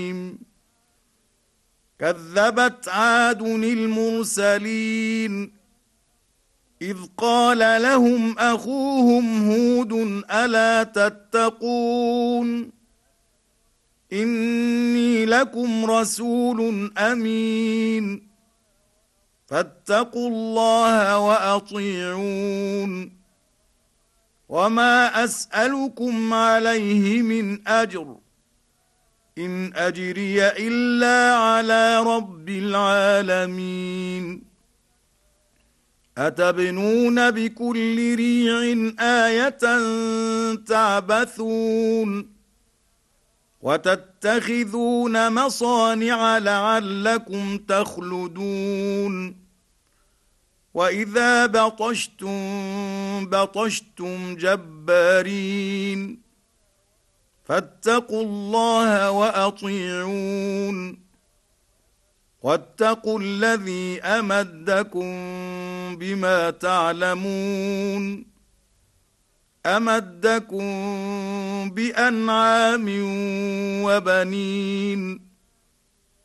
كذبت عاد المرسلين إذ قال لهم أخوهم هود ألا تتقون إني لكم رسول أمين فاتقوا الله وأطيعون وما أسألكم عليه من أجر إن أجري إلا على رب العالمين أتبنون بكل ريع آية تعبثون وتتخذون مصانع لعلكم تخلدون وإذا بطشتم بطشتم جبارين فاتقوا الله وأطيعون واتقوا الذي أمدكم بما تعلمون أمدكم بأنعام وبنين